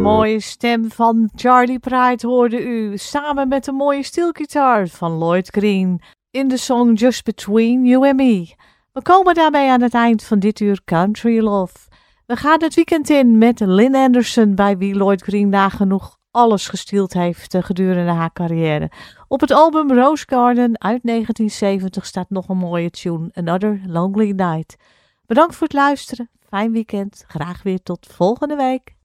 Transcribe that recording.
mooie stem van Charlie Pride hoorde u, samen met de mooie steelgitaar van Lloyd Green, in de song Just Between You and Me. We komen daarmee aan het eind van dit uur Country Love. We gaan het weekend in met Lynn Anderson, bij wie Lloyd Green nagenoeg alles gesteeld heeft gedurende haar carrière. Op het album Rose Garden uit 1970 staat nog een mooie tune, Another Lonely Night. Bedankt voor het luisteren, fijn weekend, graag weer tot volgende week.